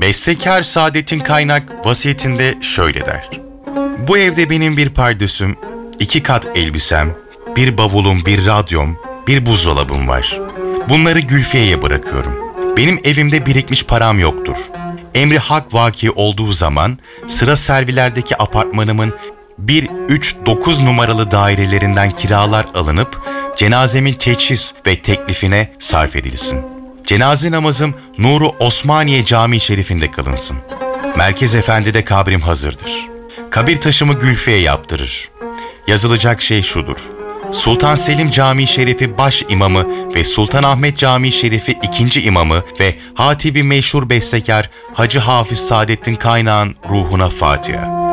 Bestekar Saadettin Kaynak vasiyetinde şöyle der. Bu evde benim bir pardösüm, 2 kat elbisem, bir bavulum, bir radyom, bir buzdolabım var. Bunları Gülfiye'ye bırakıyorum. Benim evimde birikmiş param yoktur. Emri hak vaki olduğu zaman sıra servilerdeki apartmanımın 1-3-9 numaralı dairelerinden kiralar alınıp cenazemin teçhiz ve teklifine sarf edilsin. Cenaze namazım Nuru Osmaniye Camii Şerif'inde kılınsın. Merkez Efendi'de kabrim hazırdır. Kabir taşımı Gülfiye yaptırır. Yazılacak şey şudur. Sultan Selim Camii Şerifi baş imamı ve Sultanahmet Camii Şerifi ikinci imamı ve hatibi meşhur bestekar Hacı Hafız Saadettin Kaynak'ın ruhuna Fatiha.